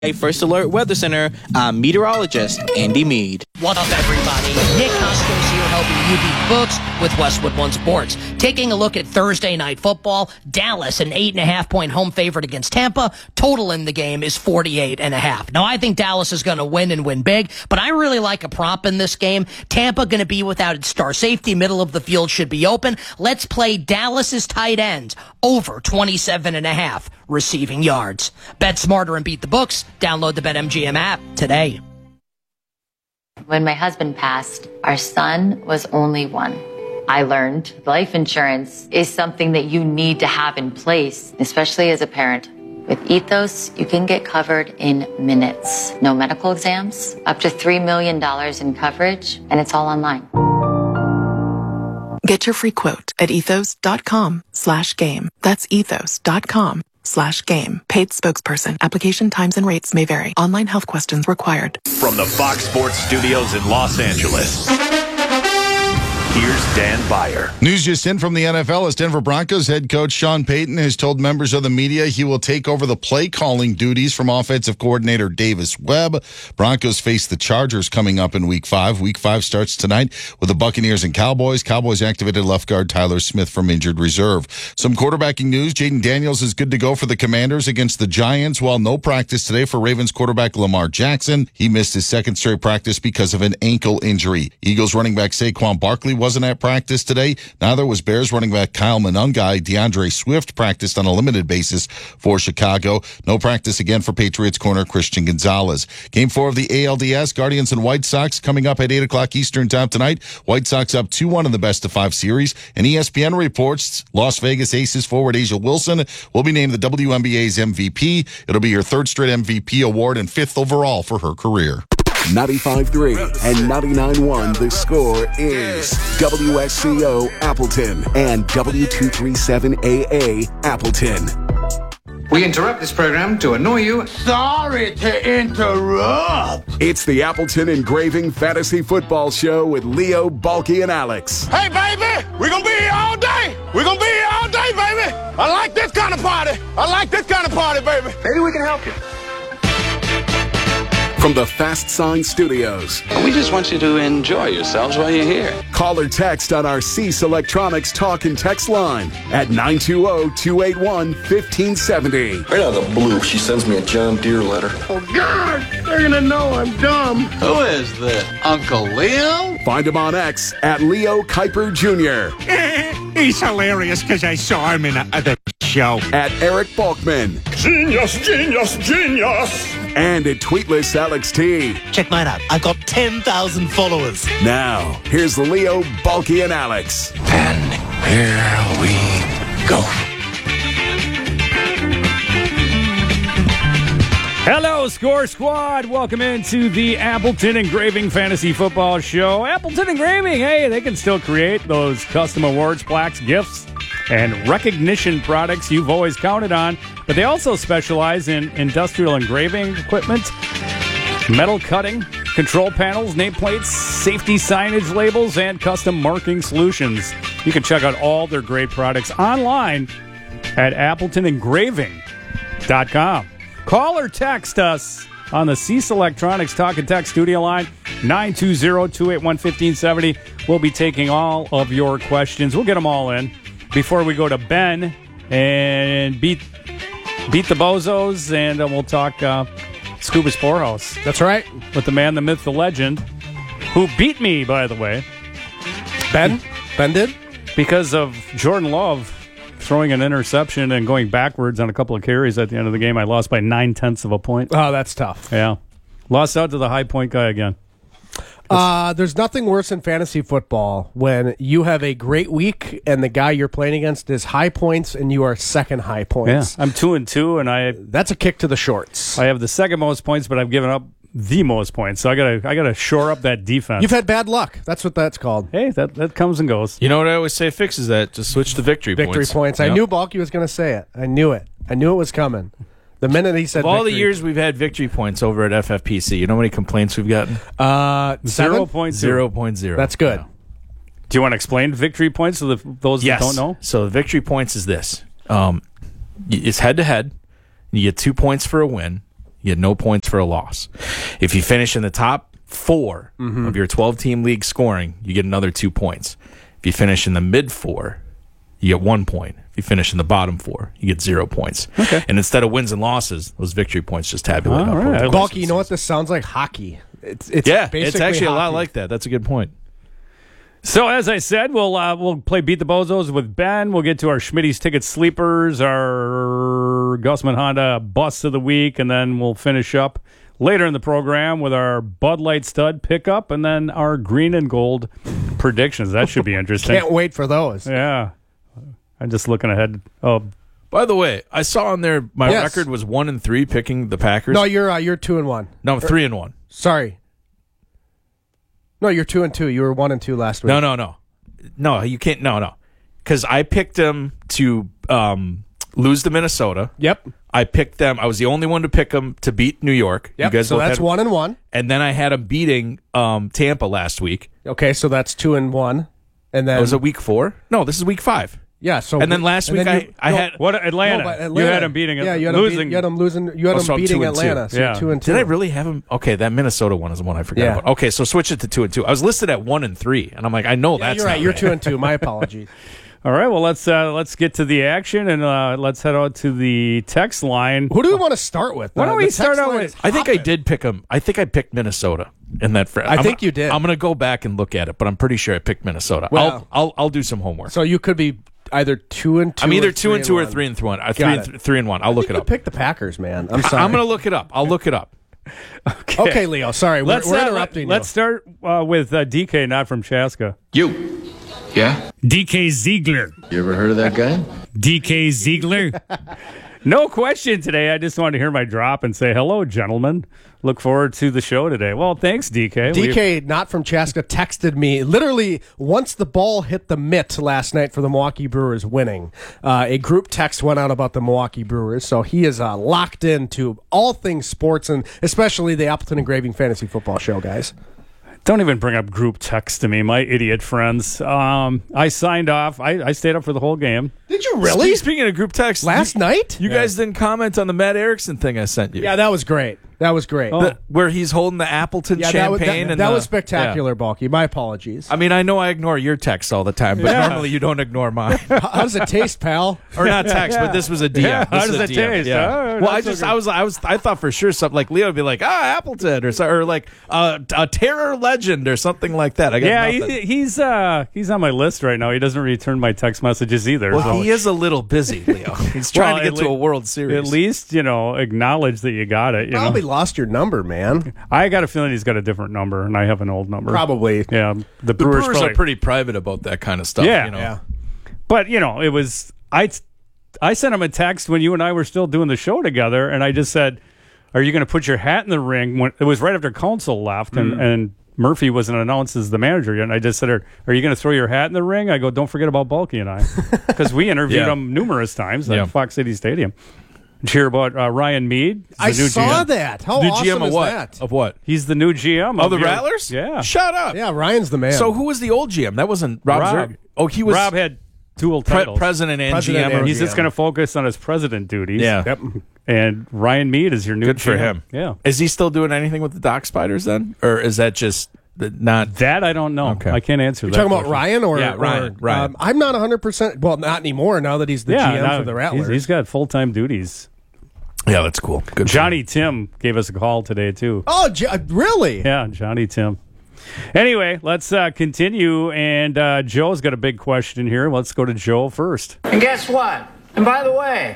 First Alert Weather Center, I'm meteorologist Andy Mead. What up, everybody? Nick Costos here helping you beat books with Westwood One Sports. Taking a look at Thursday Night Football, Dallas, an 8.5-point home favorite against Tampa. Total in the game is 48.5. Now, I think Dallas is going to win and win big, but I really like a prop in this game. Tampa going to be without its star safety. Middle of the field should be open. Let's play Dallas's tight ends over 27.5 receiving yards. Bet smarter and beat the books. Download the BetMGM app today. When my husband passed, our son was only one. I learned life insurance is something that you need to have in place, especially as a parent. With Ethos, you can get covered in minutes. No medical exams, up to $3 million in coverage, and it's all online. Get your free quote at ethos.com/game. That's ethos.com/game. Paid spokesperson. Application times and rates may vary. Online health questions required. From the Fox Sports Studios in Los Angeles, here's Dan Beyer. News just in from the NFL as Denver Broncos head coach Sean Payton has told members of the media he will take over the play calling duties from offensive coordinator Davis Webb. Broncos face the Chargers coming up in Week 5. Week 5 starts tonight with the Buccaneers and Cowboys. Cowboys activated left guard Tyler Smith from injured reserve. Some quarterbacking news. Jaden Daniels is good to go for the Commanders against the Giants, while no practice today for Ravens quarterback Lamar Jackson. He missed his second straight practice because of an ankle injury. Eagles running back Saquon Barkley wasn't at practice today. Neither was Bears running back Kyle Monangai. DeAndre Swift practiced on a limited basis for Chicago. No practice again for Patriots corner Christian Gonzalez. Game 4 of the ALDS, Guardians and White Sox coming up at 8 o'clock Eastern time tonight. White Sox up 2-1 in the best-of-5 series. And ESPN reports Las Vegas Aces forward A'ja Wilson will be named the WNBA's MVP. It'll be her third straight MVP award and fifth overall for her career. 95.3 and 99.1 The Score is WSCO Appleton and W237AA Appleton. We interrupt this program to annoy you. Sorry to interrupt. It's the Appleton Engraving Fantasy Football Show with Leo, Balky, and Alex. Hey, baby, we're going to be here all day. We're going to be here all day, baby. I like this kind of party. I like this kind of party, baby. Maybe we can help you. From the Fast Sign Studios. We just want you to enjoy yourselves while you're here. Call or text on our Cease Electronics talk and text line at 920-281-1570. Right out of the blue, she sends me a John Deere letter. Oh, God, they're going to know I'm dumb. Who is this? Uncle Leo? Find him on X at Leo Kuiper Jr. He's hilarious because I saw him in the show. At Eric Balkman. Genius, genius, genius. And at Tweetless Alex T. Check mine out. I've got 10,000 followers. Now, here's Leo, Balky, and Alex. And here we go. Hello, Score Squad. Welcome into the Appleton Engraving Fantasy Football Show. Appleton Engraving, hey, they can still create those custom awards, plaques, gifts, and recognition products you've always counted on. But they also specialize in industrial engraving equipment, metal cutting, control panels, nameplates, safety signage labels, and custom marking solutions. You can check out all their great products online at AppletonEngraving.com. Call or text us on the Cease Electronics Talk and Text studio line, 920-281-1570. We'll be taking all of your questions. We'll get them all in before we go to Ben and beat the Bozos, and we'll talk Scuba Sporehouse. That's right. With the man, the myth, the legend, who beat me, by the way. Ben? Ben did? Because of Jordan Love throwing an interception and going backwards on a couple of carries at the end of the game. I lost by 0.9 of a point. Oh, that's tough. Yeah. Lost out to the high point guy again. There's nothing worse in fantasy football when you have a great week and the guy you're playing against is high points and you are second high points. Yeah, I'm 2-2 and that's a kick to the shorts. I have the second most points, but I've given up the most points. So I gotta shore up that defense. You've had bad luck. That's what that's called. Hey, that comes and goes. You know what I always say fixes that? Just switch to victory points. Victory points. Yep. I knew Balky was going to say it. I knew it. I knew it was coming. The minute he said of all the years we've had victory points over at FFPC, you know how many complaints we've gotten? 0.0. That's good. Yeah. Do you want to explain victory points to those that don't know? So the victory points is this. It's head-to-head. You get 2 points for a win. you get no points for a loss. If you finish in the top 4 of your 12-team league scoring, you get another 2 points. If you finish in the mid 4, you get 1 point. If you finish in the bottom 4, you get 0 points. Okay. And instead of wins and losses, those victory points just tabulate up. Right. Bulky, you know what this sounds like? Hockey. It's basically it's actually hockey. a lot like that. That's a good point. So as I said, we'll play Beat the Bozos with Ben. We'll get to our Schmitty's Ticket Sleepers, our Gussman Honda Bust of the Week, and then we'll finish up later in the program with our Bud Light Stud pickup, and then our Green and Gold predictions. That should be interesting. Can't wait for those. Yeah. I'm just looking ahead. Oh, by the way, I saw on there my record was 1-3 picking the Packers. No, you're 2-1. No, 3-1. Sorry. No, you're 2-2. You were 1-2 last week. No, you can't. No, because I picked them to lose to Minnesota. Yep. I picked them. I was the only one to pick them to beat New York. Yep. You guys so both that's had, 1-1. And then I had them beating Tampa last week. Okay, so that's 2-1. And then was it week 4? No, this is week 5. Yeah. So and then last week I had what Atlanta. Atlanta. You had them beating. Yeah, you had losing. them losing. You had them beating Atlanta. So yeah. 2-2. Did I really have them? Okay, that Minnesota one is the one I forgot about. Okay, so switch it to 2-2. I was listed at 1-3, and I'm like, I know that's you're right. not You're right. 2-2. My apologies. All right, well let's get to the action and let's head out to the text line. Who do we want to start with? Why don't we start out with? I think I did pick them. I think I picked Minnesota in that. I think you did. I'm going to go back and look at it, but I'm pretty sure I picked Minnesota. Well, I'll do some homework. So you could be either 2-2. I'm either 2-2 or 3-1. 3-1. I'll look it up. Pick the Packers, man. I'm sorry. I'm going to look it up. I'll look it up. Okay, Leo. Sorry, we're interrupting you. Let's start with DK, not from Chaska. Yeah? DK Ziegler. You ever heard of that guy? DK Ziegler. No question today. I just wanted to hear my drop and say hello, gentlemen. Look forward to the show today. Well, thanks, DK. DK, not from Chaska, texted me literally once the ball hit the mitt last night for the Milwaukee Brewers winning. A group text went out about the Milwaukee Brewers, so he is locked into all things sports and especially the Appleton Engraving Fantasy Football Show, guys. Don't even bring up group text to me, my idiot friends. I signed off. I stayed up for the whole game. Did you really? Speaking of group text, last night? You guys didn't comment on the Matt Erickson thing I sent you. Yeah, that was great. That was great. Where he's holding the Appleton champagne. That was spectacular, Bulky. My apologies. I mean, I know I ignore your texts all the time, but normally you don't ignore mine. How does it taste, pal? Or not text, but this was a DM. Yeah, how does it taste? Yeah. Well, I thought for sure something like Leo would be like, Appleton, or like a terror legend or something like that. He's on my list right now. He doesn't return my text messages either. Well, he is a little busy, Leo. He's trying to get to a World Series. At least, acknowledge that you got it. Probably lost your number, man. I got a feeling he's got a different number, and I have an old number. Probably. Yeah. The Brewers are pretty private about that kind of stuff. Yeah. But, it was... I sent him a text when you and I were still doing the show together, and I just said, are you going to put your hat in the ring? It was right after Council left, and Murphy wasn't announced as the manager yet. And I just said, are you going to throw your hat in the ring? I go, don't forget about Bulky and I. Because we interviewed him numerous times at Fox City Stadium. Did you hear about Ryan Mead? I saw that. How awesome GM is what? that? Of what? He's the new GM. Of the Rattlers? Yeah. Shut up. Yeah, Ryan's the man. So who was the old GM? That wasn't Rob Zerg. Oh, he was... Rob had dual titles. President and GM. And he's just going to focus on his president duties. Yeah. Yep. And Ryan Mead is your new Good GM. for him. Yeah. Is he still doing anything with the Dock Spiders then? Or is that just not... That I don't know. Okay. I can't answer that. You're talking question. about Ryan or... Yeah, Ryan. I'm not 100%... Well, not anymore now that he's the GM for the Rattlers. He's got full-time duties. Yeah, that's cool. Good. Johnny Tim gave us a call today, too. Oh, really? Yeah, Johnny Tim. Anyway, let's continue. And Joe's got a big question here. Let's go to Joe first. And guess what? And by the way,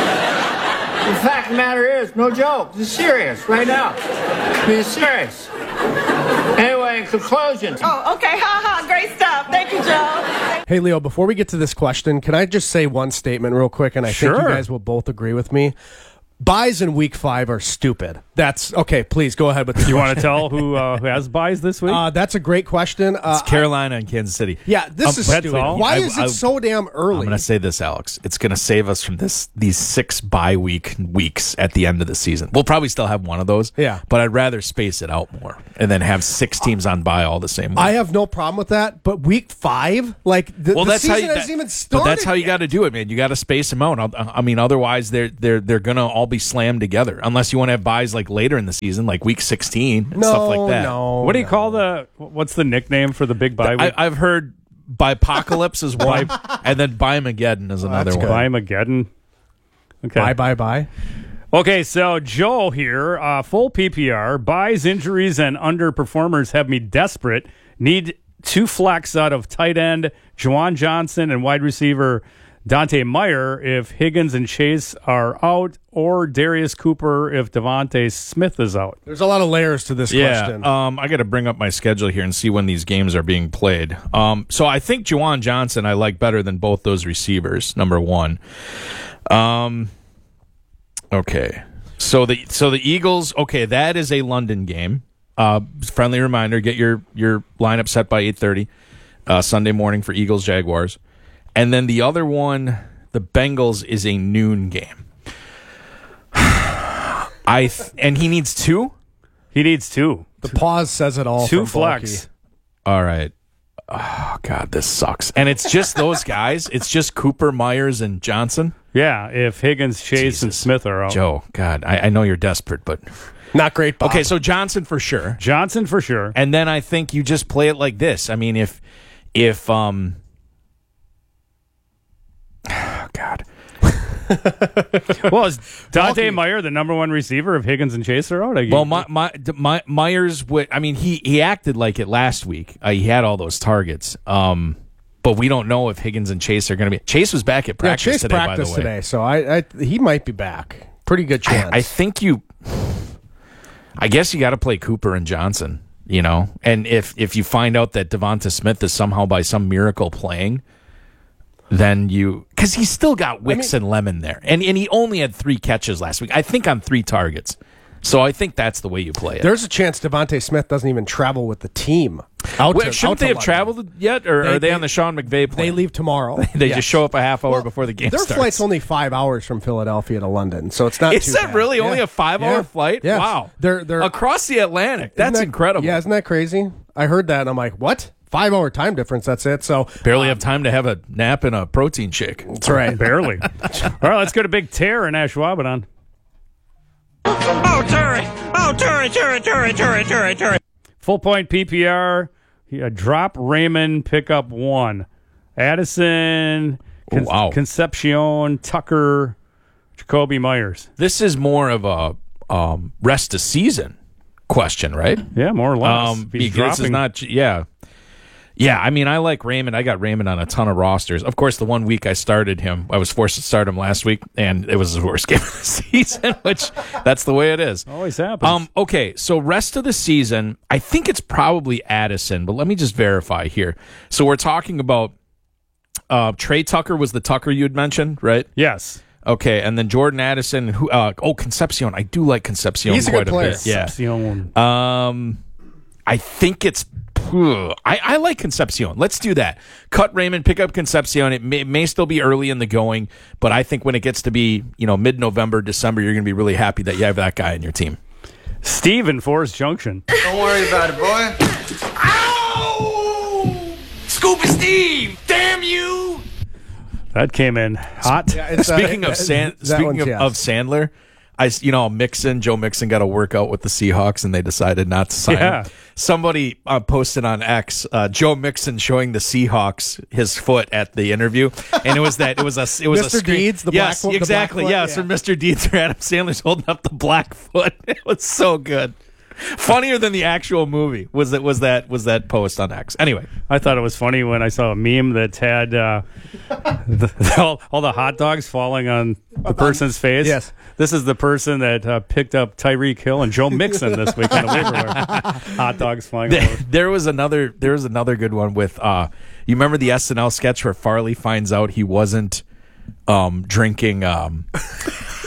the fact of the matter is, no joke. This is serious right now. Being serious. Anyway, in conclusion. Oh, okay. Ha ha. Great stuff. Thank you, Joe. Hey, Leo, before we get to this question, can I just say one statement real quick? And I think you guys will both agree with me. Buys in week 5 are stupid. That's okay. Please go ahead with the You want to question. tell who has buys this week? That's a great question. It's Carolina and Kansas City. Yeah, this is that's stupid. all? Why is it so damn early? I'm going to say this, Alex. It's going to save us from these 6 bye weeks at the end of the season. We'll probably still have one of those. Yeah. But I'd rather space it out more and then have 6 teams on bye all the same week. I have no problem with that, but week 5, like the that's season how you, hasn't even started. But that's how you got to do it, man. You got to space them out. I mean, otherwise they're going to all be slammed together unless you want to have buys like later in the season, like week 16 and stuff like that. What do you call what's the nickname for the big bye week? I've heard Bipocalypse is one, and then Bimageddon is another one. Bimageddon. Okay. Bye. Okay, so Joe here, full PPR, buys, injuries, and underperformers have me desperate. Need 2 flex out of tight end Juwan Johnson and wide receiver Dante Meyer if Higgins and Chase are out, or Darius Cooper if Devontae Smith is out. There's a lot of layers to this question. I got to bring up my schedule here and see when these games are being played. So I think Juwan Johnson I like better than both those receivers, number one. Okay. So the Eagles, okay, that is a London game. Friendly reminder, get your lineup set by 8:30 Sunday morning for Eagles Jaguars. And then the other one, the Bengals, is a noon game. And he needs 2? He needs 2. The pause says it all. 2 flex. All right. Oh, God, this sucks. And it's just those guys? It's just Cooper, Myers, and Johnson? Yeah, if Higgins, Chase, and Smith are out. Joe, God, I know you're desperate, but... Not great, Bob. Okay, so Johnson for sure. Johnson for sure. And then I think you just play it like this. I mean, if God. Well, is Dante Meyer the number 1 receiver if Higgins and Chase are out? Well, Myers would. I mean, he acted like it last week. He had all those targets. But we don't know if Higgins and Chase are going to be. Chase was back at practice Chase today. practiced by the way, today, so he might be back. Pretty good chance. I think you. I guess you got to play Cooper and Johnson. You know, and if you find out that Devonta Smith is somehow by some miracle playing, then because he's still got Wicks and Lemon there, and he only had 3 catches last week. I think on 3 targets. So I think that's the way you play it. There's a chance Devontae Smith doesn't even travel with the team. Shouldn't they have traveled yet, or are they on the Sean McVay plane? They leave tomorrow. They just show up a half hour before the game starts. Their flight's only 5 hours from Philadelphia to London, so it's not Is too that bad. really only a 5-hour flight? Yes. Wow. They're across the Atlantic. That's incredible. Yeah, isn't that crazy? I heard that, and I'm like, what? 5-hour time difference, that's it. So barely have time to have a nap and a protein shake. That's right. Barely. All right, let's go to Big Tear in Ashwaubenon. Oh, Terry! Oh, Terry! Full point PPR. Drop Raymond, pick up 1. Addison, Concepcion, Tucker, Jacoby Myers. This is more of a rest of season question, right? Yeah, more or less. Because it's not, Yeah, I mean, I like Raymond. I got Raymond on a ton of rosters. Of course, the 1 week I started him, I was forced to start him last week, and it was the worst game of the season, which that's the way it is. Always happens. Okay, so rest of the season, I think it's probably Addison, but let me just verify here. So we're talking about Trey Tucker was the Tucker you had mentioned, right? Yes. Okay, and then Jordan Addison, Concepcion. I do like Concepcion He's quite a good player. bit. Yeah. Concepcion. I think it's. I like Concepcion. Let's do that. Cut Raymond, pick up Concepcion. It may still be early in the going, but I think when it gets to be mid-November, December, you're going to be really happy that you have that guy in your team. Steve in Forest Junction. Don't worry about it, boy. Ow! Scoopy Steve, damn you! That came in hot. Yeah, Speaking of Sandler, Joe Mixon got a workout with the Seahawks, and they decided not to sign him. Somebody posted on X, Joe Mixon showing the Seahawks his foot at the interview, and it was Mr. Deeds, the black foot. Exactly, the black foot, So Mr. Deeds or Adam Sandler's holding up the black foot. It was so good. Funnier than the actual movie was that post on X. Anyway, I thought it was funny when I saw a meme that had all the hot dogs falling on the person's face. Yes. This is the person that picked up Tyreek Hill and Joe Mixon this week on the waiver wire. Hot dogs flying over. There was another good one with you remember the SNL sketch where Farley finds out he wasn't drinking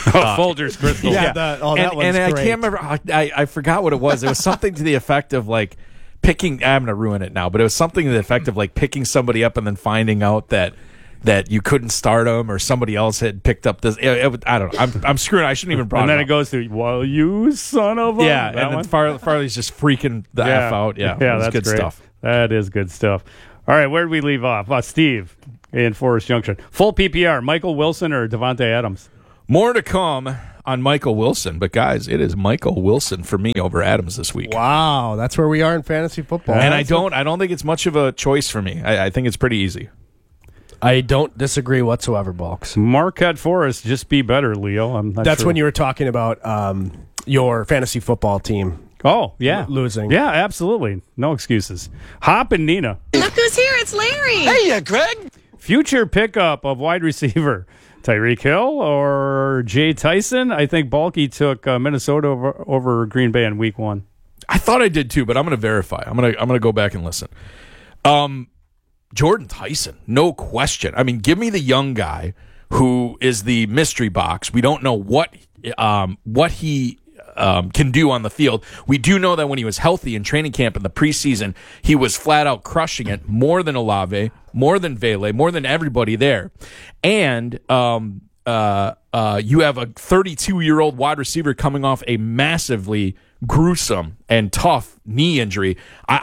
Folgers Crystal. Yeah, that one's and I great. can't remember. I forgot what it was. It was something to the effect of like picking. I'm going to ruin it now, but it was something to the effect of like picking somebody up and then finding out that you couldn't start them or somebody else had picked up this. I don't know. I'm screwing. I shouldn't even brought And then it it goes to, well, you son of a... Yeah, that and one? then Farley's just freaking the F out. Yeah, it was that's good great. stuff. That is good stuff. All right, where did we leave off? Steve in Forest Junction. Full PPR, Michael Wilson or Devontae Adams? More to come on Michael Wilson, but guys, it is Michael Wilson for me over Adams this week. Wow, that's where we are in fantasy football. And I don't think it's much of a choice for me. I think it's pretty easy. I don't disagree whatsoever, Balks. Marquette Forest, just be better, Leo. I'm not That's sure. when you were talking about your fantasy football team. Oh, yeah. Losing. Yeah, absolutely. No excuses. Hop and Nina. Look who's here. It's Larry. Hey, Greg. Future pickup of wide receiver, Tyreek Hill or Jay Tyson? I think Balky took Minnesota over Green Bay in week 1. I thought I did too, but I'm going to verify. I'm going to go back and listen. Jordan Tyson, no question. I mean, give me the young guy who is the mystery box. We don't know what he can do on the field. We do know that when he was healthy in training camp in the preseason, he was flat out crushing it, more than Olave, more than Vele, more than everybody there. And you have a 32-year-old wide receiver coming off a massively gruesome and tough knee injury.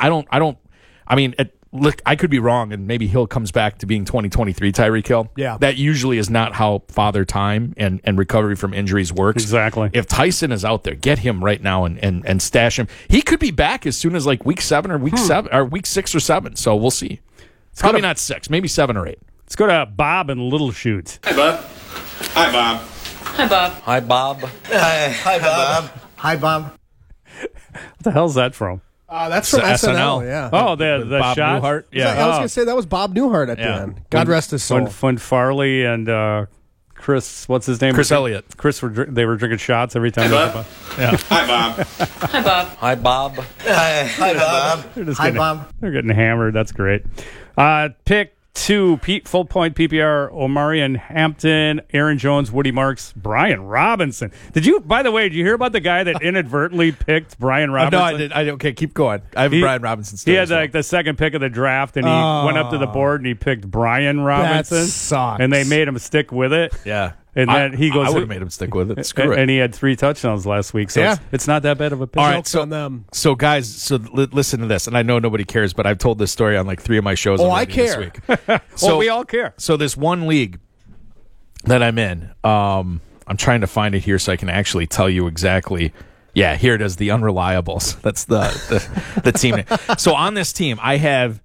Look, I could be wrong, and maybe Hill comes back to being 2023 Tyreek Hill. Yeah. That usually is not how father time and recovery from injuries works. Exactly. If Tyson is out there, get him right now and stash him. He could be back as soon as like week 7 or week 6 or 7. So we'll see. Probably not 6, maybe 7 or 8. Let's go to Bob and Little Chute. Hi, Bob. Hi, Bob. Hi, Bob. Hi, Bob. Hi, Bob. Hi, Bob. What the hell's that from? That's from SNL. Yeah. Oh, the Bob shot? Newhart. Yeah. I was going to say that was Bob Newhart at the end. God rest his soul. When Farley and Chris, what's his name? Chris Elliott. They were drinking shots every time. Hi, Bob. Yeah. Hi, Bob. Hi, Bob. Hi, Bob. Hi, Bob. They're getting hammered. That's great. Pick 2, full point PPR, Omarion Hampton, Aaron Jones, Woody Marks, Brian Robinson. By the way, did you hear about the guy that inadvertently picked Brian Robinson? No, I did. Okay, keep going. I have a Brian Robinson story. He had like the second pick of the draft, and he went up to the board and he picked Brian Robinson. That sucks. And they made him stick with it. Yeah. And then he goes. I would have made him stick with it. Screw it. And he had 3 touchdowns last week, so it's not that bad of a pick. All right, so guys, listen to this, and I know nobody cares, but I've told this story on like 3 of my shows. I care. This week. Well, we all care. So this one league that I'm in, I'm trying to find it here so I can actually tell you exactly. Yeah, here it is, the Unreliables. That's the team name. So on this team, I have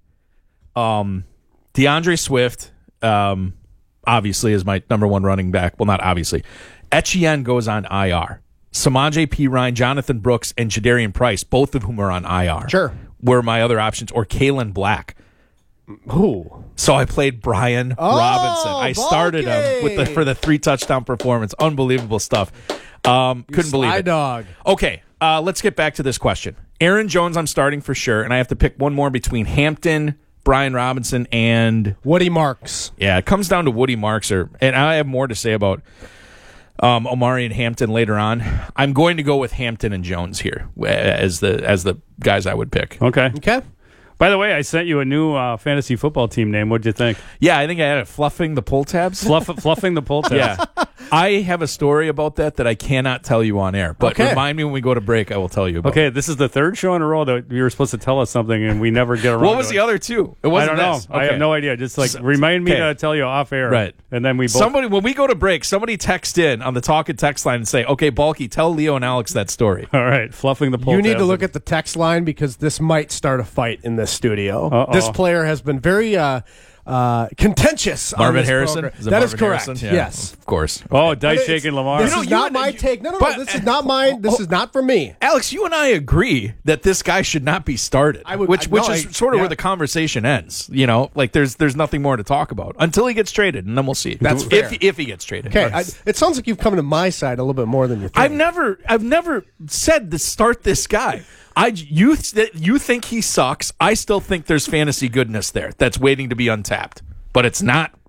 DeAndre Swift. Obviously, is my number 1 running back. Well, not obviously. Etienne goes on IR. Samaje Perine, Jonathan Brooks, and Jadarian Price, both of whom are on IR. Sure. Were my other options, or Kalen Black. Who? So I played Brian Robinson. I started him for the 3 touchdown performance. Unbelievable stuff. Couldn't believe it. Dog. Okay, let's get back to this question. Aaron Jones, I'm starting for sure, and I have to pick one more between Hampton, Brian Robinson, and Woody Marks. Yeah, it comes down to Woody Marks, and I have more to say about Omari and Hampton later on. I'm going to go with Hampton and Jones here as the guys I would pick. Okay. Okay. By the way, I sent you a new fantasy football team name. What'd you think? Yeah, I think I had it. Fluffing the pull tabs. Fluffing the pull tabs. Yeah. I have a story about that I cannot tell you on air. But remind me when we go to break, I will tell you about it. Okay, this is the 3rd show in a row that you were supposed to tell us something, and we never get around What was the other 2? It wasn't I don't know. this. Okay. I have no idea. Just remind me to tell you off air. Right. And then we both... When we go to break, somebody text in on the talk and text line and say, okay, Balky, tell Leo and Alex that story. All right, fluffing the pull You tabs. need to look at the text line because this might start a fight in this studio. Uh-oh. This player has been very contentious. Marvin on this Harrison? program. Is it That Marvin is correct. Harrison? Yeah, yes. Of course. Oh, dice shaking Lamar. This is not my take. No, this is not mine. This is not for me. Alex, you and I agree that this guy should not be started, which is sort of where the conversation ends. You know, like there's nothing more to talk about until he gets traded, and then we'll see. That's fair. If he gets traded. Okay, it sounds like you've come to my side a little bit more than you think. I've never said to start this guy. You think he sucks. I still think there's fantasy goodness there that's waiting to be untapped. But it's not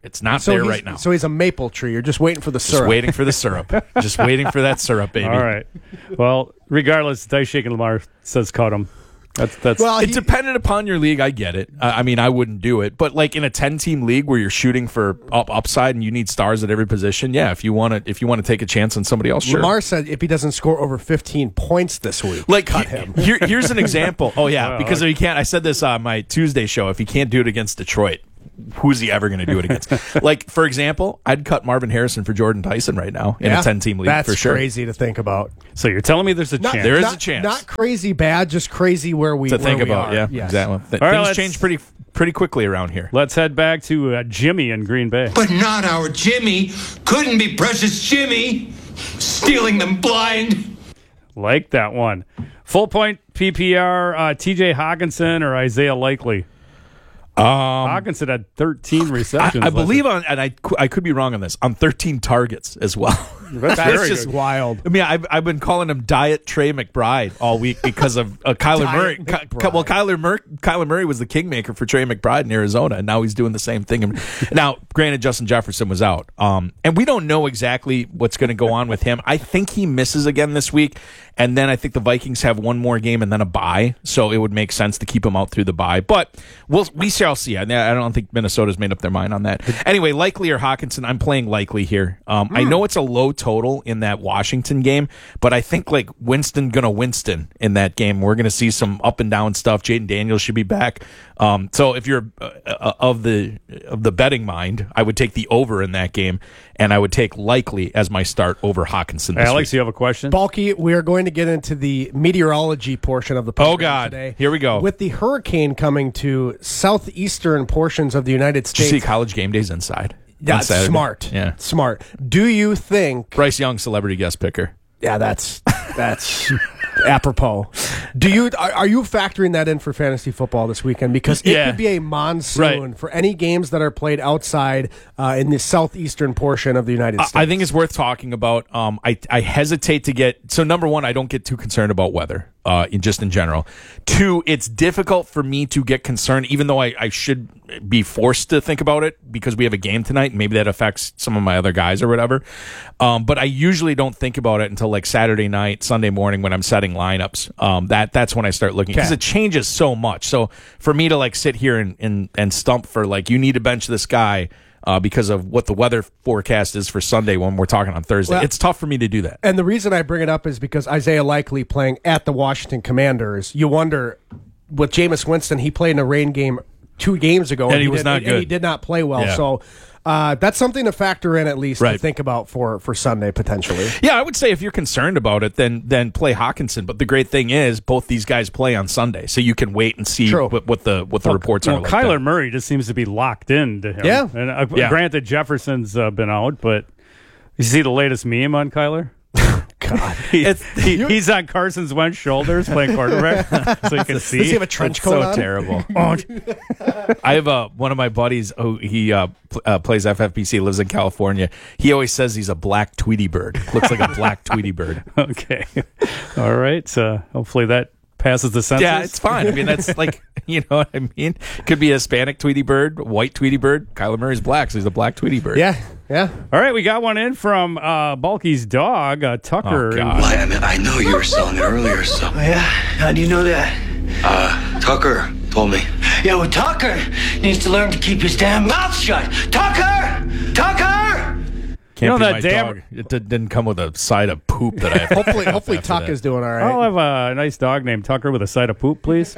It's not So there he's- right now. So he's a maple tree. You're just waiting for the syrup. Just waiting for the syrup. Just waiting for that syrup, baby. All right. Well, regardless, Dice Shaking Lamar says cut him. That's It's dependent upon your league. I get it. I mean, I wouldn't do it, but like in a 10-team league where you're shooting for upside and you need stars at every position, yeah. If you want to take a chance on somebody else, sure. Lamar said if he doesn't score over 15 points this week, Like cut him. Here's an example. Oh yeah, because if he can't. I said this on my Tuesday show. If he can't do it against Detroit, who's he ever going to do it against? Like, for example, I'd cut Marvin Harrison for Jordan Tyson right now in a 10-team league. That's for sure. crazy to think about. So you're telling me there's a chance? There is a chance. Not crazy bad, just crazy where we to think where we about. are. Yeah, Yes. exactly. All right, Things change pretty quickly around here. Let's head back to Jimmy in Green Bay. But not our Jimmy. Couldn't be precious Jimmy. Stealing them blind. Like that one. Full point PPR, TJ Hawkinson or Isaiah Likely? Hawkinson had 13 receptions. I believe on, and I could be wrong on this, on 13 targets as well. That's just wild. I mean, I've been calling him Diet Trey McBride all week because of Kyler Murray. Well, Kyler Murray was the kingmaker for Trey McBride in Arizona, and now he's doing the same thing. Now, granted, Justin Jefferson was out, and we don't know exactly what's going to go on with him. I think he misses again this week, and then I think the Vikings have one more game and then a bye, so it would make sense to keep him out through the bye. But we shall see. I don't think Minnesota's made up their mind on that. Anyway, Likely or Hawkinson, I'm playing Likely here. I know it's a low total in that Washington game, but I think like Winston in that game. We're gonna see some up and down stuff. Jaden Daniels should be back. So if you're of the betting mind, I would take the over in that game, and I would take Likely as my start over Hawkinson this Alex, week. you have a question? Bulky, we are going to get into the meteorology portion of the program Oh God, today. Here we go. With the hurricane coming to southeastern portions of the United Did you States. see College Game Days inside? Yeah, on Saturday? smart. Yeah, smart. Do you think Bryce Young, celebrity guest picker? Yeah, that's apropos. Are you factoring that in for fantasy football this weekend? Because it could be a monsoon for any games that are played outside in the southeastern portion of the United States. I think it's worth talking about. I hesitate to get so number one, I don't get too concerned about weather. In general. Two, it's difficult for me to get concerned, even though I should be forced to think about it because we have a game tonight. And maybe that affects some of my other guys or whatever. But I usually don't think about it until like Saturday night, Sunday morning when I'm setting lineups. That's when I start looking because it changes so much. So for me to like sit here and stump for like you need to bench this guy. Because of what the weather forecast is for Sunday when we're talking on Thursday. It's tough for me to do that. And the reason I bring it up is because Isaiah Likely playing at the Washington Commanders, you wonder, with Jameis Winston, he played in a rain game 2 games ago. And he was not good. And he did not play well. Yeah. So that's something to factor in at least to think about for Sunday potentially. Yeah, I would say if you're concerned about it, then play Hawkinson. But the great thing is both these guys play on Sunday, so you can wait and see what the reports are. Well, like Kyler that. Murray just seems to be locked into him. Yeah. And granted, Jefferson's been out, but you see the latest meme on Kyler? God. He's on Carson Wentz's shoulders playing quarterback, so you can see. Does he have a trench coat so on? terrible. I have one of my buddies who he plays FFPC, lives in California. He always says he's a black Tweety bird. Looks like a black Tweety bird. Okay. All right. Hopefully that passes the census. Yeah, it's fine. I mean, that's like, you know what I mean? Could be a Hispanic Tweety bird, white Tweety bird. Kyler Murray's black, so he's a black Tweety bird. Yeah. All right, we got one in from Bulky's dog, Tucker. Oh, God. Well, I know you were selling it earlier, so. Oh, yeah? How do you know that? Tucker told me. Yeah, well, Tucker needs to learn to keep his damn mouth shut. Tucker! Can't You know be that my damn- dog. It didn't come with a side of poop that I have. Hopefully after Tuck that. is doing all right. I'll have a nice dog named Tucker with a side of poop, please.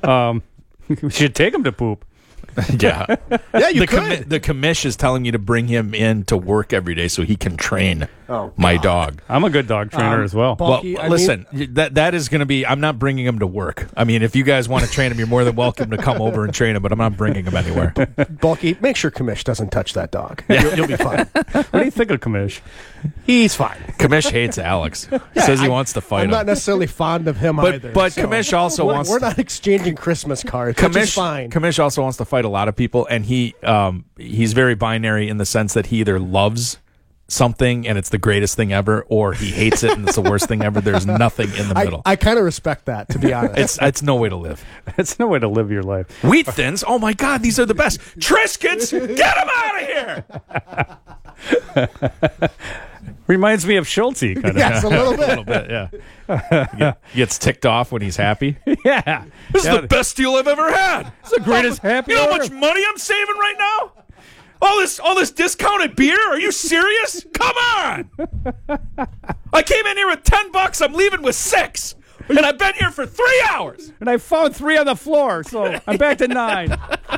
We should take him to poop. Yeah. Yeah, you the could. The commish is telling me to bring him in to work every day so he can train my dog. I'm a good dog trainer as well. Bulky, Well, I listen, that is going to be. I'm not bringing him to work. I mean, if you guys want to train him, you're more than welcome to come over and train him. But I'm not bringing him anywhere. Bulky, make sure Kamish doesn't touch that dog. You'll be fine. What do you think of Kamish? He's fine. Commish hates Alex. Says he wants to fight I'm him. not necessarily fond of him either. But Kamish also wants. We're not exchanging Christmas cards, which is fine. Kamish also wants to fight a lot of people, and he's very binary in the sense that he either loves something and it's the greatest thing ever, or he hates it and it's the worst thing ever. There's nothing in the middle. I kind of respect that, to be honest. It's no way to live. It's no way to live your life. Wheat Thins, oh my God, these are the best. Triscuits, get them out of here. Reminds me of Schulte, kind of. Yes, a little bit. A little bit, yeah. He gets ticked off when he's happy. Yeah. This is the best deal I've ever had. It's the greatest happy You know how hour. much money I'm saving right now? All this discounted beer? Are you serious? Come on! I came in here with $10. I'm leaving with $6, and I've been here for 3 hours. And I found 3 on the floor, so I'm back to 9.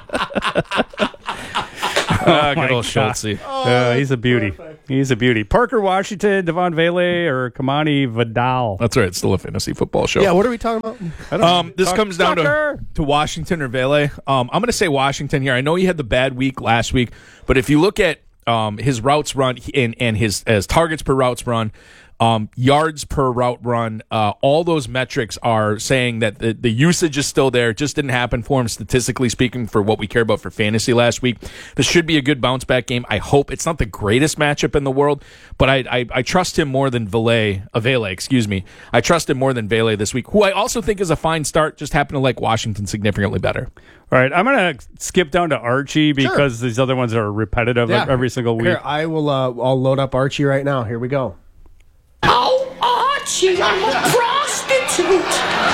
Good old Schultze. He's a beauty. Perfect. He's a beauty. Parker Washington, Devon Vele, or Kamani Vidal. That's right. It's still a fantasy football show. Yeah, what are we talking about? This comes down to Washington or Vele. I'm going to say Washington here. I know he had the bad week last week, but if you look at his routes run and his targets per routes run, yards per route run, all those metrics are saying that the usage is still there. It just didn't happen for him, statistically speaking, for what we care about for fantasy last week. This should be a good bounce-back game. I hope. It's not the greatest matchup in the world, but I trust him more than Vele. I trust him more than Vele this week, who I also think is a fine start, just happen to like Washington significantly better. All right, I'm going to skip down to Archie because these other ones are repetitive every single week. Here, I will. I'll load up Archie right now. Here we go. Oh, Archie, I'm a prostitute.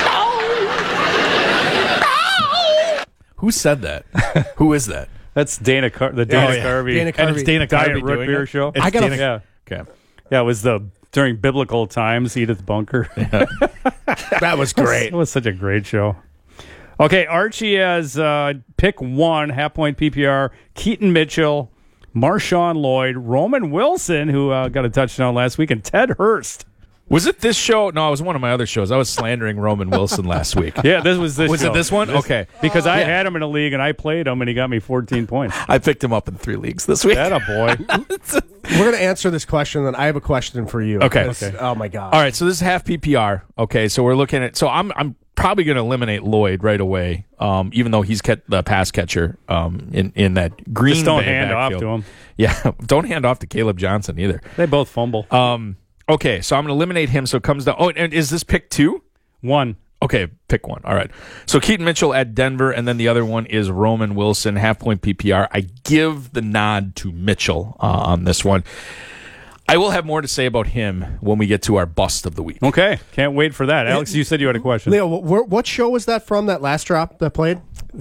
Oh. Who said that? Who is that? That's Dana Carvey. And it's Dana Diet Carvey Root doing Beer it? show. It's Dana. Yeah. It was during biblical times, Edith Bunker. That was great. It was such a great show. Okay, Archie has pick 1, half-point PPR, Keaton Mitchell, Marshawn Lloyd, Roman Wilson, who got a touchdown last week, and Ted Hurst. Was it this show? No, it was one of my other shows. I was slandering Roman Wilson last week. Yeah, this was this Was show. it this one? Okay. Because I had him in a league, and I played him, and he got me 14 points. I picked him up in 3 leagues this week. That a boy. We're going to answer this question, then I have a question for you. Okay. Oh, my God. All right, so this is half PPR. Okay, so we're looking at... So I'm probably going to eliminate Lloyd right away, even though he's the pass catcher in that Green Just don't Bay hand backfield. off to him. Yeah, don't hand off to Caleb Johnson either. They both fumble. Okay, so I'm going to eliminate him, so it comes down... Oh, and is this pick 2? 1. Okay, pick 1. All right. So Keaton Mitchell at Denver, and then the other one is Roman Wilson, half-point PPR. I give the nod to Mitchell on this one. I will have more to say about him when we get to our bust of the week. Okay, can't wait for that. Alex, you said you had a question. Leo, what show was that from, that last drop that played?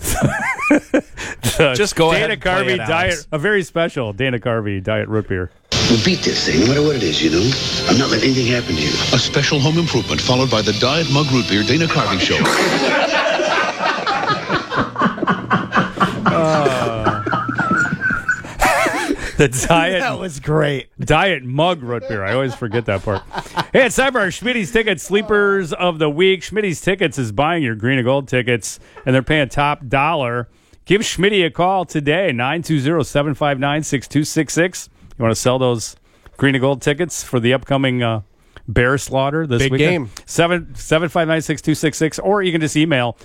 Just go ahead Dana and play Carvey it, Diet, Alex. a very special Dana Carvey Diet Root Beer. We'll beat this thing, no matter what it is, you know? I'm not letting anything happen to you. A special home improvement followed by the Diet Mug Root Beer Dana Carvey Show. The Diet... That was great. Diet Mug Root Beer. I always forget that part. Hey, it's time for our Schmitty's Tickets Sleepers of the Week. Schmitty's Tickets is buying your green and gold tickets, and they're paying top dollar. Give Schmitty a call today, 920-759-6266. You want to sell those green and gold tickets for the upcoming bear slaughter this Big weekend? game. 759-6266, or you can just email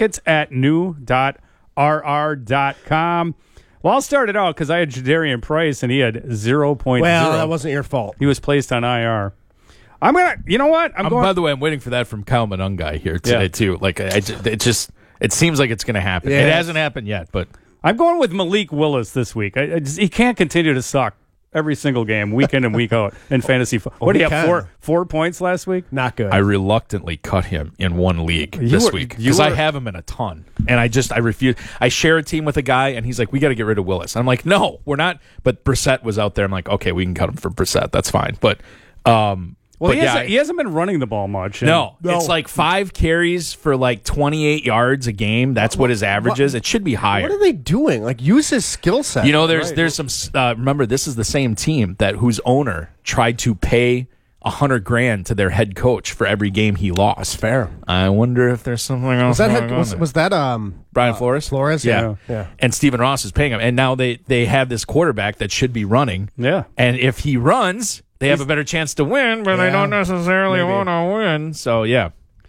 tickets@new.rr.com. Well, I'll start it out because I had Jadarian Price, and he had 0.0. Well, that wasn't your fault. He was placed on IR. I'm going to, you know what? I'm going. By the way, I'm waiting for that from Kyle Monungai here today, too. Like, it seems like it's going to happen. Yeah. It hasn't happened yet, but... I'm going with Malik Willis this week. He can't continue to suck every single game, week in and week out in fantasy football. What do you have, 4 points last week? Not good. I reluctantly cut him in one league this week because I have him in a ton. And I refuse. I share a team with a guy, and he's like, we got to get rid of Willis. I'm like, no, we're not. But Brissett was out there. I'm like, okay, we can cut him for Brissett. That's fine. But... he hasn't been running the ball much. No, it's like 5 carries for like 28 yards a game. That's what his average is. It should be higher. What are they doing? Like, use his skill set. You know, there's some. Remember, this is the same team whose owner tried to pay $100,000 to their head coach for every game he lost. Fair. I wonder if there's something else. Was that Brian Flores? Flores, yeah. And Stephen Ross is paying him, and now they have this quarterback that should be running. Yeah, and if he runs, they have a better chance to win, but they don't necessarily want to win. So, yeah.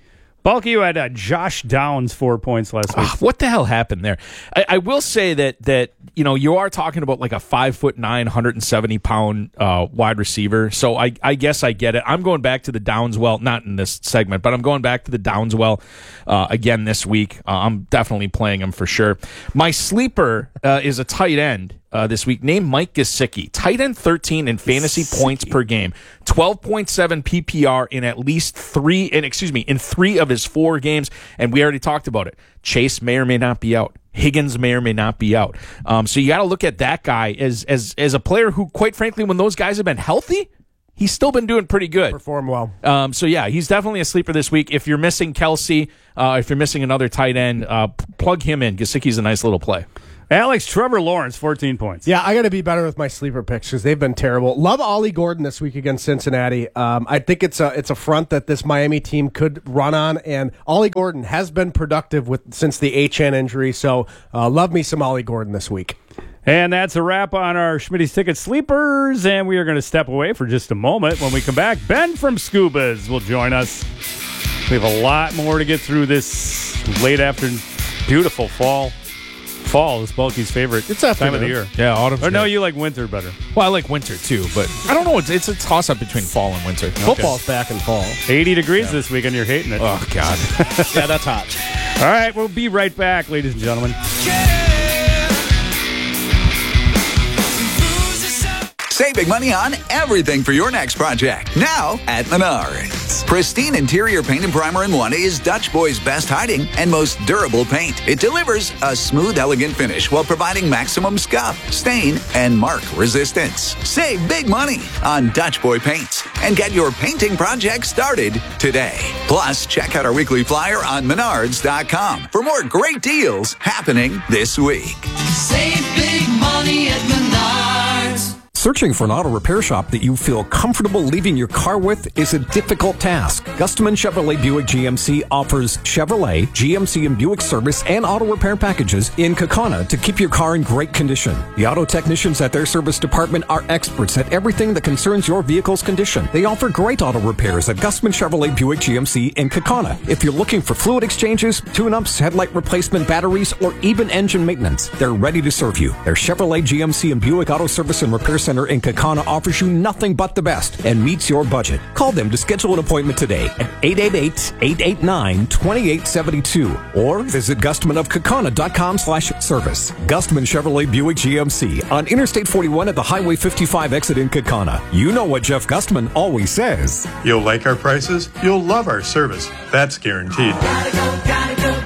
Bulky, you had Josh Downs 4 points last week. What the hell happened there? I will say that you are talking about like a 5'9", 170-pound wide receiver. So I guess I get it. I'm going back to the Downs well, not in this segment, but I'm going back to the Downs well again this week. I'm definitely playing him for sure. My sleeper is a tight end this week named Mike Gesicki. Tight end 13 in fantasy points per game. 12.7 PPR in 3 of his 4 games, and we already talked about it. Chase may or may not be out. Higgins may or may not be out. So you got to look at that guy as a player who, quite frankly, when those guys have been healthy, he's still been doing pretty good. Perform well. So yeah, he's definitely a sleeper this week. If you're missing Kelsey, if you're missing another tight end, plug him in. Gesicki's a nice little play. Alex, Trevor Lawrence, 14 points. Yeah, I got to be better with my sleeper picks because they've been terrible. Love Ollie Gordon this week against Cincinnati. I think it's a front that this Miami team could run on, and Ollie Gordon has been productive since the HN injury, so love me some Ollie Gordon this week. And that's a wrap on our Schmitty's Ticket Sleepers, and we are going to step away for just a moment. When we come back, Ben from Scubas will join us. We have a lot more to get through this late afternoon, beautiful fall. Fall is Bulky's favorite time of the year. Yeah, autumn. Or no, you like winter better. Well, I like winter too, but I don't know. It's a toss-up between fall and winter. Football's back in fall. 80 degrees this week, and you're hating it. Oh, God. Yeah, that's hot. All right, we'll be right back, ladies and gentlemen. Save big money on everything for your next project. Now at Menards. Pristine interior paint and primer in one is Dutch Boy's best hiding and most durable paint. It delivers a smooth, elegant finish while providing maximum scuff, stain, and mark resistance. Save big money on Dutch Boy paints and get your painting project started today. Plus, check out our weekly flyer on Menards.com for more great deals happening this week. Save big money at Menards. Searching for an auto repair shop that you feel comfortable leaving your car with is a difficult task. Gustman Chevrolet Buick GMC offers Chevrolet, GMC, and Buick service and auto repair packages in Kaukauna to keep your car in great condition. The auto technicians at their service department are experts at everything that concerns your vehicle's condition. They offer great auto repairs at Gustman Chevrolet Buick GMC in Kaukauna. If you're looking for fluid exchanges, tune-ups, headlight replacement, batteries, or even engine maintenance, they're ready to serve you. Their Chevrolet, GMC, and Buick Auto Service and Repair Center in Kaukauna offers you nothing but the best and meets your budget. Call them to schedule an appointment today at 888-889-2872 or visit GustmanofKaukauna.com/service. Gustman Chevrolet Buick GMC on Interstate 41 at the Highway 55 exit in Kaukauna. You know what Jeff Gustman always says. You'll like our prices. You'll love our service. That's guaranteed. Gotta go to Gustman.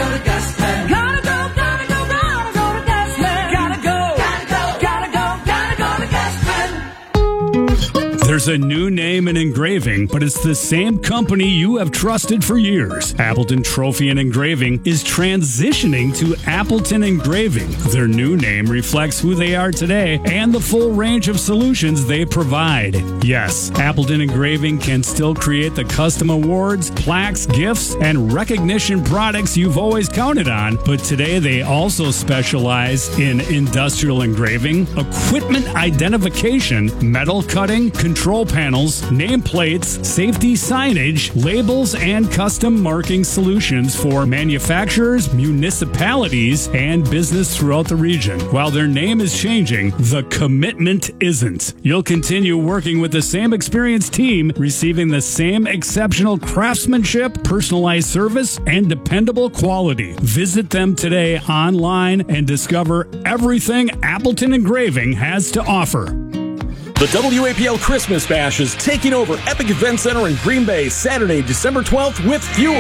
There's a new name in engraving, but it's the same company you have trusted for years. Appleton Trophy and Engraving is transitioning to Appleton Engraving. Their new name reflects who they are today and the full range of solutions they provide. Yes, Appleton Engraving can still create the custom awards, plaques, gifts, and recognition products you've always counted on, but today they also specialize in industrial engraving, equipment identification, metal cutting, control panels, nameplates, safety signage, labels, and custom marking solutions for manufacturers, municipalities, and business throughout the region. While their name is changing, the commitment isn't. You'll continue working with the same experienced team, receiving the same exceptional craftsmanship, personalized service, and dependable quality. Visit them today online and discover everything Appleton Engraving has to offer. The WAPL Christmas Bash is taking over Epic Event Center in Green Bay Saturday, December 12th with Fuel.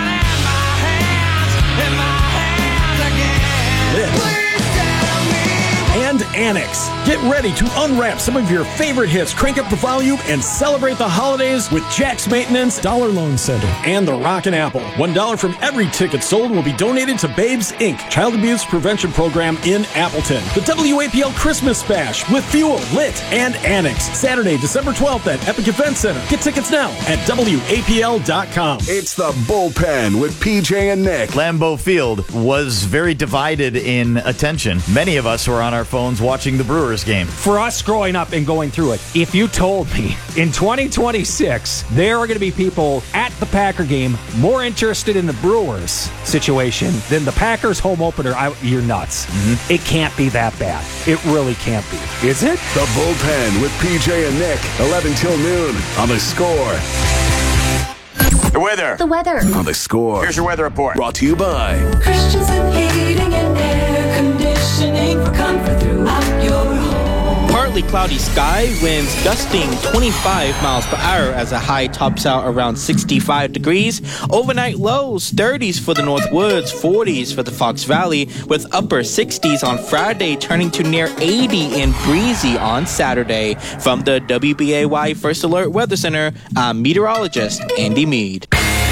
And Annex. Get ready to unwrap some of your favorite hits, crank up the volume, and celebrate the holidays with Jack's Maintenance, Dollar Loan Center, and the Rockin' Apple. $1 from every ticket sold will be donated to Babes Inc., Child Abuse Prevention Program in Appleton. The WAPL Christmas Bash with Fuel, Lit, and Annex. Saturday, December 12th at Epic Event Center. Get tickets now at WAPL.com. It's the Bullpen with PJ and Nick. Lambeau Field was very divided in attention. Many of us were on our phones watching the Brewers game. For us growing up and going through it, if you told me in 2026 there are going to be people at the Packer game more interested in the Brewers situation than the Packers home opener, you're nuts. It can't be that bad. It really can't be. Is it? The Bullpen with PJ and Nick, 11 till noon on The Score. The weather. The weather. On The Score. Here's your weather report. Brought to you by Christensen Heating and Air Conditioning for comfort throughout your home. Partly cloudy sky, winds gusting 25 miles per hour as a high tops out around 65 degrees. Overnight lows, 30s for the North Woods, 40s for the Fox Valley, with upper 60s on Friday, turning to near 80 and breezy on Saturday. From the WBAY First Alert Weather Center, I'm meteorologist Andy Mead.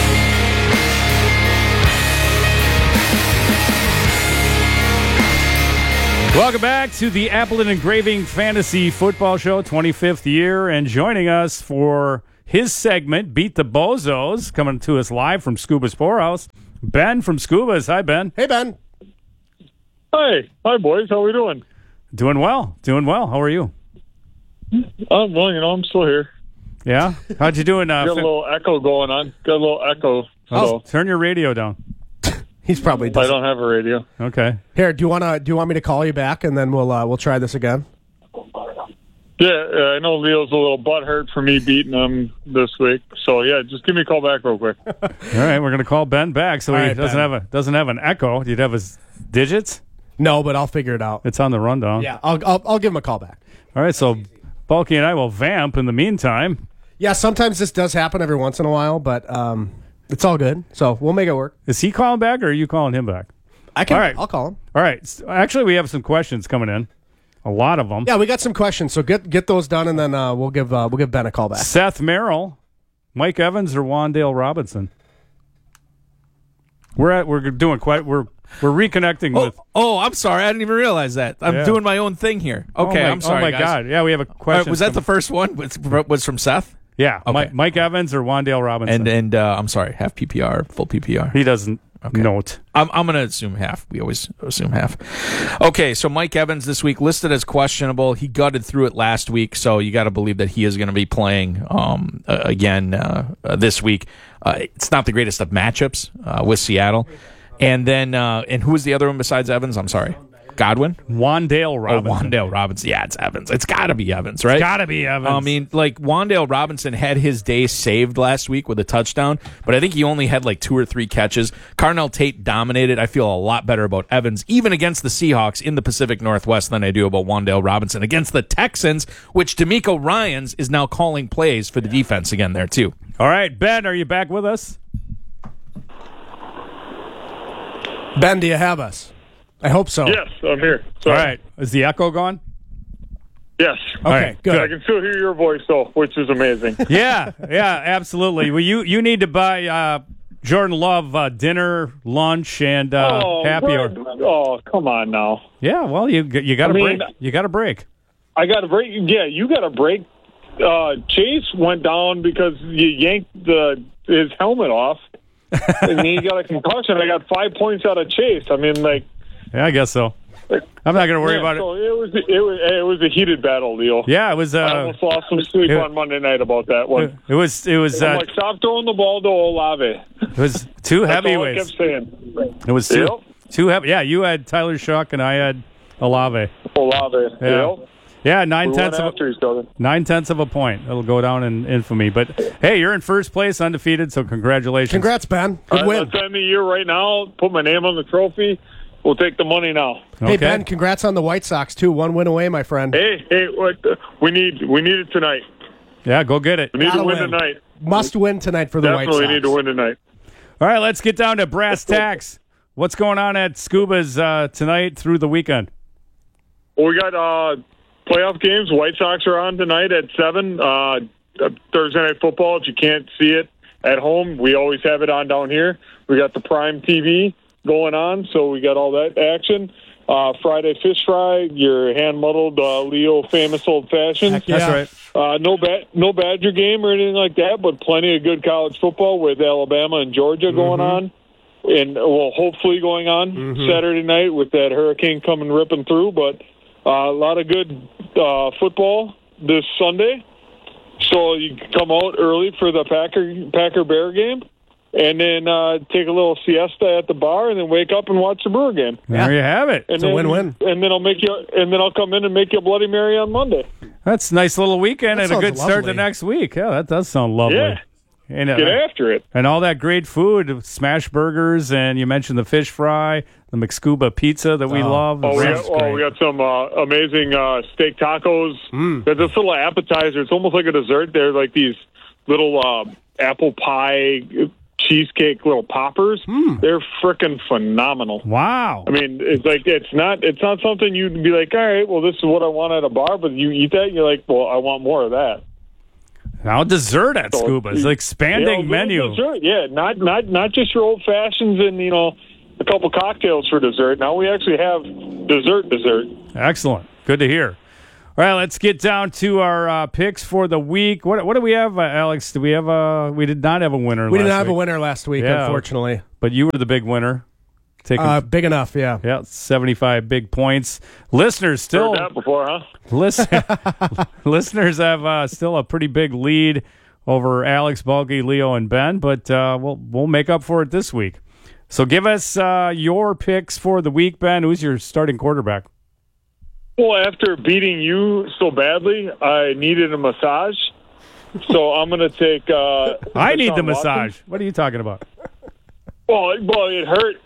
Welcome back to the Appleton Engraving Fantasy Football Show, 25th year, and joining us for his segment, Beat the Bozos, coming to us live from Scuba's Poorhouse, Ben from Scuba's. Hi, Ben. Hey, Ben. Hi, boys. How we doing? Doing well. How are you? Well, I'm still here. Yeah? How'd you do in... Got a little echo going on. Turn your radio down. He's probably I don't have a radio. Okay. Here, do you want me to call you back and then we'll try this again? Yeah, I know Leo's a little butthurt for me beating him this week. So yeah, just give me a call back real quick. All right, we're gonna call Ben back so he doesn't have an echo. You'd have his digits? No, but I'll figure it out. It's on the rundown. Yeah, I'll give him a call back. All right, so Bulky and I will vamp in the meantime. Yeah, sometimes this does happen every once in a while, but it's all good. So we'll make it work. Is he calling back or are you calling him back? I can. All right. I'll call him. All right. So actually, we have some questions coming in. A lot of them. Yeah, we got some questions. So get those done, and then we'll give Ben a call back. Seth Merrill, Mike Evans, or Wan'Dale Robinson. We're reconnecting with. Oh, I'm sorry. I didn't even realize that. I'm doing my own thing here. Okay, I'm sorry. Oh my guys. God! Yeah, we have a question. Was that the first one? Was from Seth? Yeah. Okay. Mike Evans or Wan'Dale Robinson. And I'm sorry. Half PPR, full PPR. He doesn't note. I'm going to assume half. We always assume half. Okay, so Mike Evans this week listed as questionable. He gutted through it last week, so you got to believe that he is going to be playing again this week. It's not the greatest of matchups with Seattle. And then, and who was the other one besides Evans? I'm sorry. Godwin? Wan'Dale Robinson. Wan'Dale Robinson. Yeah, it's Evans. It's got to be Evans, right? It's got to be Evans. I mean, like, Wan'Dale Robinson had his day saved last week with a touchdown, but I think he only had like 2 or 3 catches. Carnell Tate dominated. I feel a lot better about Evans, even against the Seahawks in the Pacific Northwest, than I do about Wan'Dale Robinson against the Texans, which D'Amico Ryans is now calling plays for the defense again there, too. All right, Ben, are you back with us? Ben, do you have us? I hope so. Yes, I'm here. Sorry. All right. Is the echo gone? Yes. Okay, good. I can still hear your voice, though, which is amazing. Yeah, absolutely. Well, you need to buy Jordan Love dinner, lunch, and happy hour. Oh, come on now. Yeah, well, you got a break. You got a break. I got a break. Yeah, you got a break. Chase went down because you yanked his helmet off, and he got a concussion. I got 5 points out of Chase. I mean, like. Yeah, I guess so. I'm not going to worry about it. It was a heated battle, Leo. Yeah, it was. I almost lost some sleep on Monday night about that one. It was. I'm like, stop throwing the ball to Olave. It was two heavyweights. That's all I kept saying. It was two heavy. Yeah, you had Tyler Shuck and I had Olave. Yeah. Yeah, 9/10 of a point. It'll go down in infamy. But hey, you're in first place, undefeated. So congratulations. Congrats, Ben. Good win. Time of year right now. Put my name on the trophy. We'll take the money now. Hey, Ben, congrats on the White Sox, too. 1 win away, my friend. Hey, what? We need it tonight. Yeah, go get it. We need to win tonight. Must win tonight for the White Sox. Definitely need to win tonight. All right, let's get down to brass tacks. What's going on at Scuba's tonight through the weekend? Well, we got playoff games. White Sox are on tonight at 7. Thursday Night Football, if you can't see it at home, we always have it on down here. We got the Prime TV going on, so we got all that action. Friday fish fry, your hand muddled Leo famous old fashioned. That's right. No Badger game or anything like that, but plenty of good college football with Alabama and Georgia going on, and hopefully going on Saturday night with that hurricane coming ripping through. But A lot of good football this Sunday. So you can come out early for the Packer-Bear game, and then take a little siesta at the bar, and then wake up and watch the Brewer game. There you have it. It's a win-win. And then I'll come in and make you a Bloody Mary on Monday. That's a nice little weekend That and a good sounds start to lovely. next week. Yeah, that does sound lovely. Yeah. And, Get after it. And all that great food, smash burgers, and you mentioned the fish fry, the McScuba pizza that we love. We got some amazing steak tacos. They're this little appetizer. It's almost like a dessert. They're like these little apple pie cheesecake little poppers. They're freaking phenomenal. Wow. I mean, it's not something you'd be like, all right, well, this is what I want at a bar, but you eat that, and you're like, well, I want more of that. Now dessert at Scuba. It's an expanding menu. Dessert, yeah, not just your old fashions and a couple cocktails for dessert. Now we actually have dessert. Excellent. Good to hear. All right, let's get down to our picks for the week. What do we have, Alex? We did not have a winner. We did not have a winner last week, Yeah, unfortunately. But you were the big winner. Big enough, yeah. Yeah, 75 big points. Listeners still. Heard that before, huh? Listeners have still a pretty big lead over Alex, Balky, Leo, and Ben, but we'll make up for it this week. So give us your picks for the week, Ben. Who's your starting quarterback? Well, after beating you so badly, I needed a massage. So I'm going to take. I need the Deshaun massage. Watson. What are you talking about? Well, it hurt.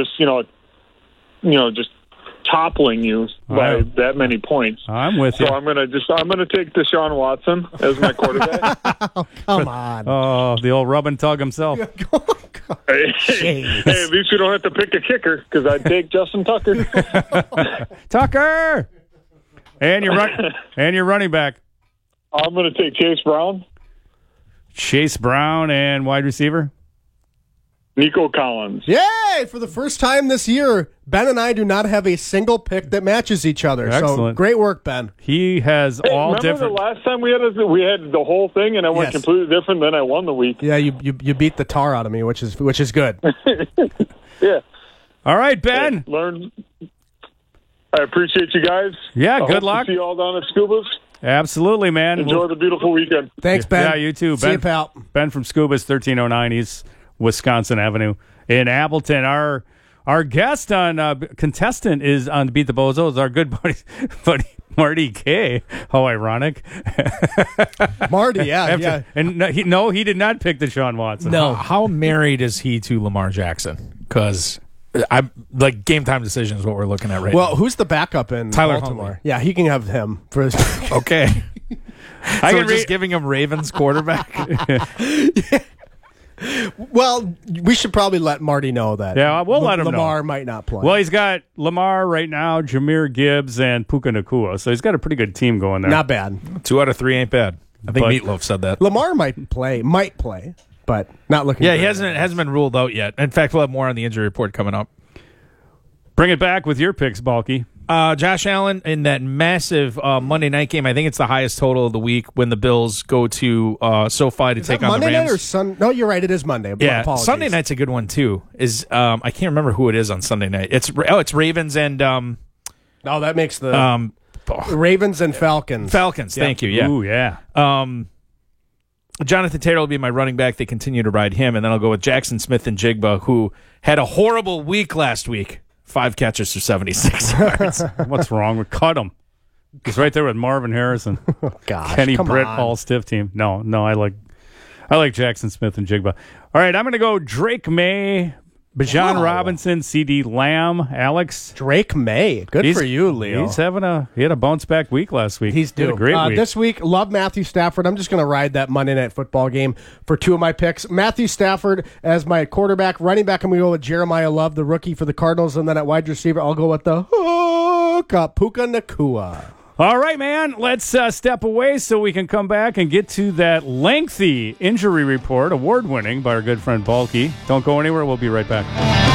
Just toppling you by that many points. I'm with you. So I'm gonna take Deshaun Watson as my quarterback. Come on. Oh, the old rub and tug himself. Hey, at least we don't have to pick a kicker because I'd take Justin Tucker. Tucker. And your running back. I'm going to take Chase Brown. Chase Brown and wide receiver? Nico Collins. Yay! For the first time this year, Ben and I do not have a single pick that matches each other. Excellent. So great work, Ben. He has all remember different. the last time we had the whole thing, and I went completely different. Then I won the week. Yeah, you beat the tar out of me, which is good. Yeah. All right, Ben. I appreciate you guys. Yeah, I good hope luck. To see you all down at Scuba's. Absolutely, man. Enjoy the beautiful weekend. Thanks, Ben. Yeah, you too. See Ben, you, pal. Ben from Scuba's 1309 East Wisconsin Avenue in Appleton. Our guest on contestant is on Beat the Bozos. Our good buddy Marty K. How ironic. Marty, yeah. And he did not pick Deshaun Watson. No. How married is he to Lamar Jackson? Because I'm like game time decision is what we're looking at right now. Well, who's the backup in Tyler Baltimore? Huntley. Yeah, he can have him for his. Okay. So we're just giving him Ravens quarterback. Well, we should probably let Marty know that. Yeah, we'll let him know. Lamar might not play. Well, he's got Lamar right now, Jahmyr Gibbs, and Puka Nacua. So he's got a pretty good team going there. Not bad. 2 out of 3 ain't bad. I think Meatloaf said that. Lamar might play, but not looking. Yeah, good. he hasn't been ruled out yet. In fact, we'll have more on the injury report coming up. Bring it back with your picks, Balky. Josh Allen in that massive Monday night game. I think it's the highest total of the week when the Bills go to SoFi to take on Monday the Rams. night or Sunday? No, you're right. It is Monday. Yeah, Apologies. Sunday night's a good one too. I can't remember who it is on Sunday night. It's Ravens and that makes the Ravens and Falcons. Falcons. Yep. Thank you. Yeah. Ooh, yeah. Jonathan Taylor will be my running back. They continue to ride him, and then I'll go with Jackson Smith and Jigba, who had a horrible week last week. 5 catches for 76 yards. What's wrong with cut him? He's right there with Marvin Harrison. Gosh, Kenny come Britt, on. all stiff team. No, I like Jackson Smith and Jigba. All right, I'm going to go Drake May, Bijan Wow. Robinson, CD Lamb, Alex. Drake May. Good for you, Leo. He had a bounce back week last week. He's He had due. a great week. This week, love Matthew Stafford. I'm just going to ride that Monday Night Football game for 2 of my picks. Matthew Stafford as my quarterback. Running back, I'm going to go with Jeremiah Love, the rookie for the Cardinals. And then at wide receiver, I'll go with the hookup, Puka Nacua. All right, man. Let's step away so we can come back and get to that lengthy injury report, award-winning by our good friend Balky. Don't go anywhere. We'll be right back.